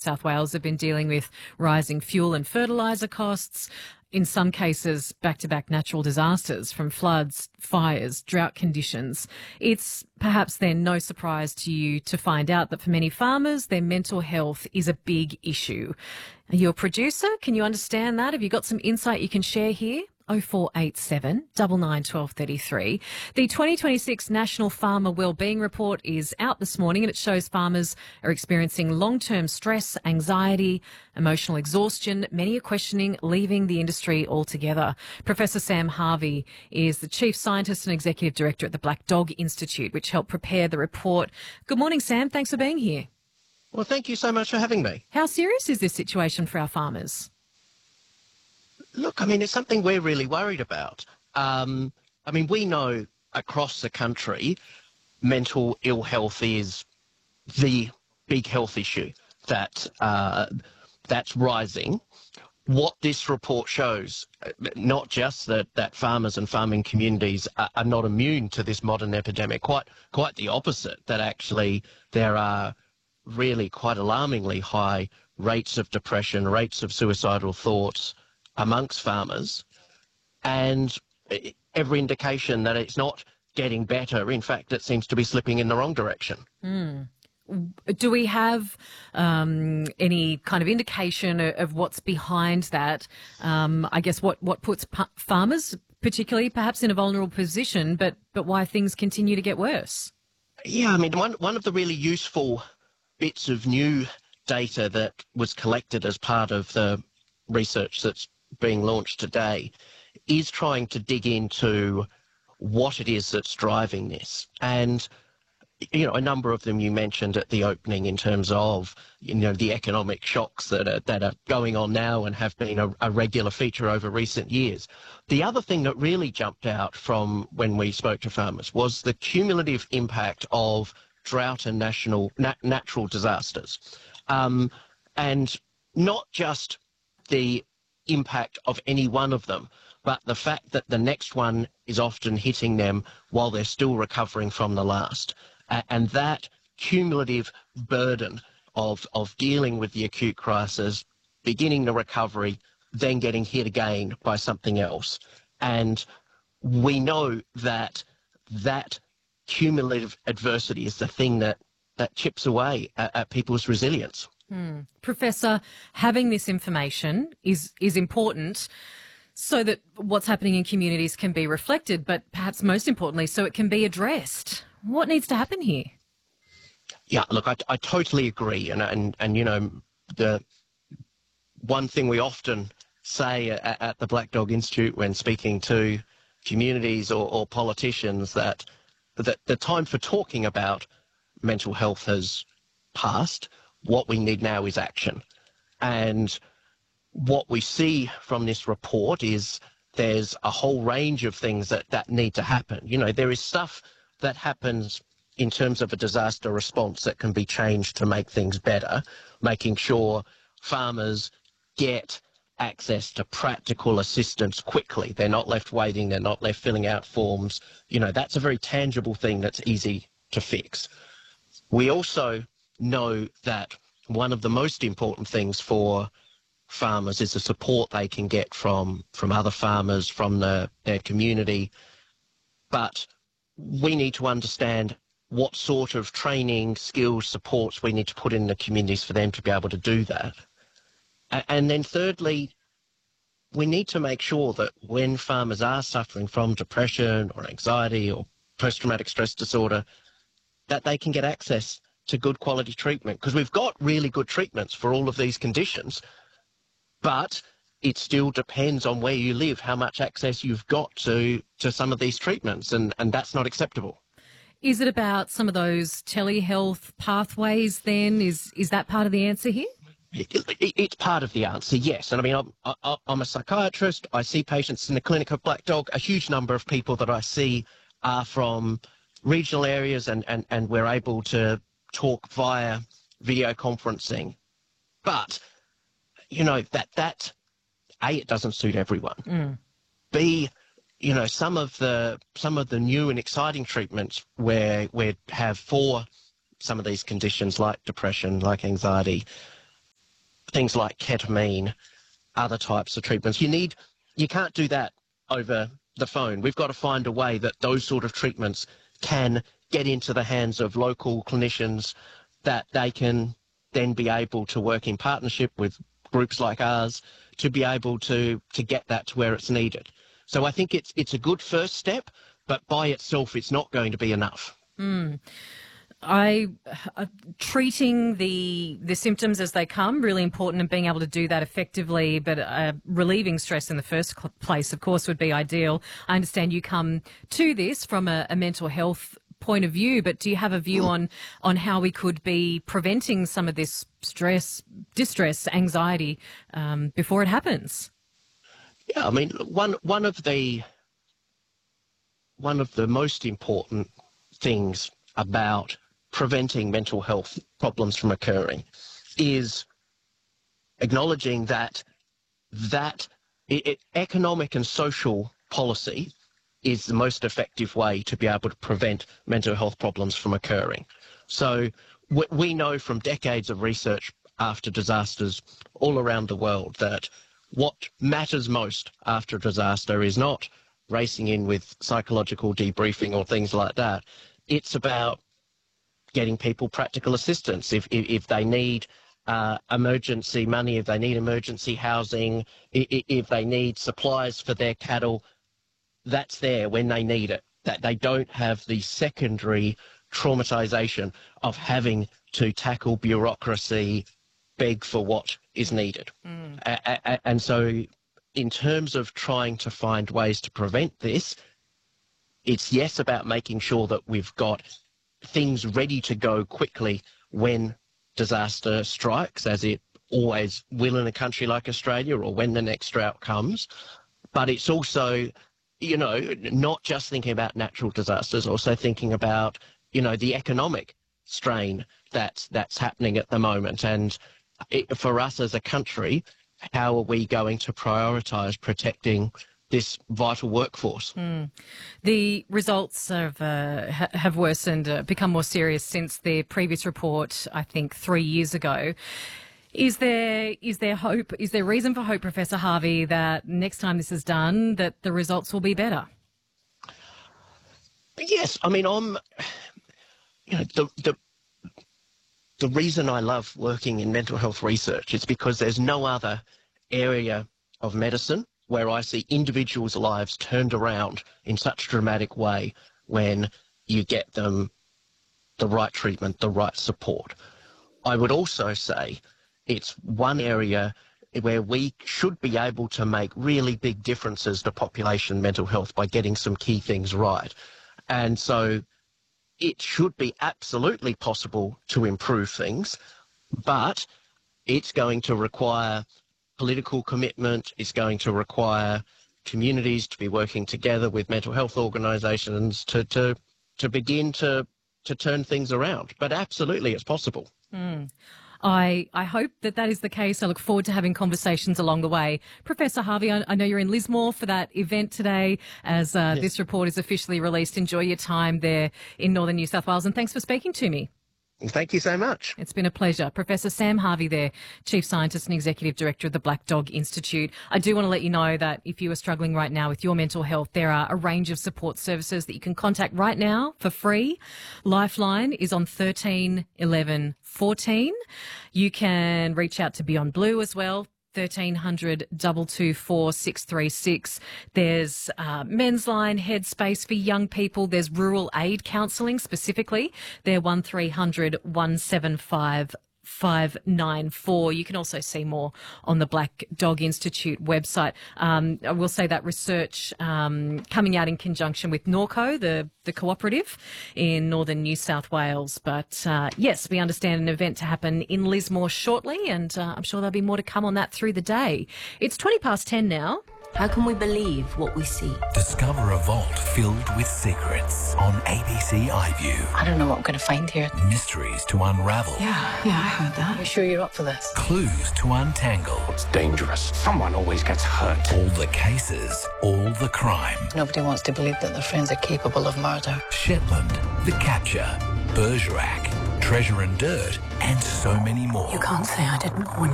South Wales have been dealing with rising fuel and fertiliser costs, in some cases back-to-back natural disasters from floods, fires, drought conditions. It's perhaps then no surprise to you to find out that for many farmers, their mental health is a big issue. Are you a producer? Can you understand that? Have you got some insight you can share here? 0487 99 12 33. The 2026 National Farmer Wellbeing Report is out this morning, and it shows farmers are experiencing long-term stress, anxiety, emotional exhaustion. Many are questioning leaving the industry altogether. Professor Sam Harvey is the Chief Scientist and Executive Director at the Black Dog Institute, which helped prepare the report. Good morning, Sam. Thanks for being here. Well, thank you so much for having me. How serious is this situation for our farmers? Look, I mean, it's something we're really worried about. We know across the country, mental ill health is the big health issue that's rising. What this report shows, not just that farmers and farming communities are not immune to this modern epidemic, quite the opposite, that actually there are really quite alarmingly high rates of depression, rates of suicidal thoughts amongst farmers, and every indication that it's not getting better. In fact, it seems to be slipping in the wrong direction. Do we have any kind of indication of what's behind that? I guess what puts farmers, particularly perhaps in a vulnerable position, but why things continue to get worse? Yeah, I mean, one of the really useful bits of new data that was collected as part of the research that's being launched today is trying to dig into what it is that's driving this. And, a number of them you mentioned at the opening in terms of, the economic shocks that are going on now and have been a regular feature over recent years. The other thing that really jumped out from when we spoke to farmers was the cumulative impact of drought and natural disasters. And not just the impact of any one of them, but the fact that the next one is often hitting them while they're still recovering from the last. And that cumulative burden of dealing with the acute crisis, beginning the recovery, then getting hit again by something else. And we know that cumulative adversity is the thing that chips away at people's resilience. Professor, having this information is important so that what's happening in communities can be reflected, but perhaps most importantly, so it can be addressed. What needs to happen here? Yeah, look, I totally agree. And the one thing we often say at the Black Dog Institute when speaking to communities or politicians that the time for talking about mental health has passed. What we need now is action. And what we see from this report is there's a whole range of things that need to happen. There is stuff that happens in terms of a disaster response that can be changed to make things better, making sure farmers get access to practical assistance quickly. They're not left waiting. They're not left filling out forms. That's a very tangible thing that's easy to fix. We also know that one of the most important things for farmers is the support they can get from other farmers, from their community. But we need to understand what sort of training, skills, supports we need to put in the communities for them to be able to do that. And then thirdly, we need to make sure that when farmers are suffering from depression or anxiety or post-traumatic stress disorder, that they can get access to good quality treatment, because we've got really good treatments for all of these conditions, but it still depends on where you live, how much access you've got to some of these treatments, and that's not acceptable. Is it about some of those telehealth pathways then? Is that part of the answer here? It's part of the answer, yes. And I mean, I'm a psychiatrist. I see patients in the clinic of Black Dog. A huge number of people that I see are from regional areas, and we're able to talk via video conferencing. But, that A, it doesn't suit everyone. B, some of the new and exciting treatments we have for some of these conditions like depression, like anxiety, things like ketamine, other types of treatments. You can't do that over the phone. We've got to find a way that those sort of treatments can get into the hands of local clinicians, that they can then be able to work in partnership with groups like ours to be able to get that to where it's needed. So I think it's a good first step, but by itself it's not going to be enough. Treating the symptoms as they come, really important, and being able to do that effectively, but relieving stress in the first place, of course, would be ideal. I understand you come to this from a mental health point of view, but do you have a view on how we could be preventing some of this stress, distress, anxiety before it happens? Yeah, I mean, one of the most important things about preventing mental health problems from occurring is acknowledging that economic and social policy is the most effective way to be able to prevent mental health problems from occurring. So we know from decades of research after disasters all around the world that what matters most after a disaster is not racing in with psychological debriefing or things like that. It's about getting people practical assistance. If they need emergency money, if they need emergency housing, if they need supplies for their cattle, that's there when they need it. That they don't have the secondary traumatization of having to tackle bureaucracy, beg for what is needed. And so in terms of trying to find ways to prevent this, it's yes about making sure that we've got things ready to go quickly when disaster strikes, as it always will in a country like Australia, or when the next drought comes. But it's also, not just thinking about natural disasters, also thinking about, the economic strain that's happening at the moment. And for us as a country, how are we going to prioritise protecting this vital workforce? The results have worsened, become more serious since the previous report, I think 3 years ago. Is there hope? Is there reason for hope, Professor Harvey, that next time this is done, that the results will be better? Yes, I mean, the reason I love working in mental health research is because there's no other area of medicine where I see individuals' lives turned around in such a dramatic way when you get them the right treatment, the right support. I would also say it's one area where we should be able to make really big differences to population mental health by getting some key things right. And so it should be absolutely possible to improve things, but it's going to require political commitment. It's going to require communities to be working together with mental health organisations to begin to turn things around. But absolutely, it's possible. I hope that is the case. I look forward to having conversations along the way. Professor Harvey, I know you're in Lismore for that event today as this report is officially released. Enjoy your time there in northern New South Wales, and thanks for speaking to me. Thank you so much. It's been a pleasure. Professor Sam Harvey there, Chief Scientist and Executive Director of the Black Dog Institute. I do want to let you know that if you are struggling right now with your mental health, there are a range of support services that you can contact right now for free. Lifeline is on 13 11 14. You can reach out to Beyond Blue as well. 1300 224 636. There's Men's Line, Headspace for young people. There's Rural Aid Counselling specifically. They're 1300 175 594. You can also see more on the Black Dog Institute website. I will say that research coming out in conjunction with Norco, the cooperative in northern New South Wales. But yes, we understand an event to happen in Lismore shortly, and I'm sure there'll be more to come on that through the day. It's 10:20 now. How can we believe what we see? Discover a vault filled with secrets on ABC iView. I don't know what I'm going to find here. Mysteries to unravel. Yeah, I heard that. You sure you're up for this? Clues to untangle. It's dangerous. Someone always gets hurt. All the cases, all the crime. Nobody wants to believe that their friends are capable of murder. Shetland, The Capture, Bergerac, Treasure and Dirt, and so many more. You can't say I didn't warn you.